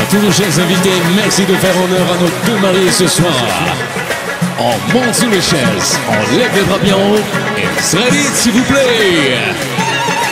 tous nos chers invités, merci de faire honneur à nos deux mariés ce soir. On monte sur les chaises, on lève les bras bien haut et très vite s'il vous plaît.